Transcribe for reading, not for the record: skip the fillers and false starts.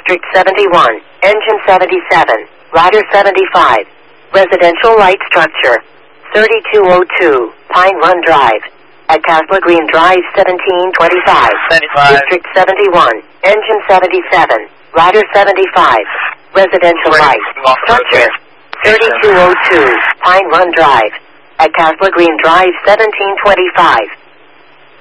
District 71, Engine 77, Ladder 75. Residential light structure. 3202, Pine Run Drive. At Castle Green Drive 1725. 75. District 71, Engine 77, Ladder 75. Residential light structure. 3202, Pine Run Drive. At Castle Green Drive 1725.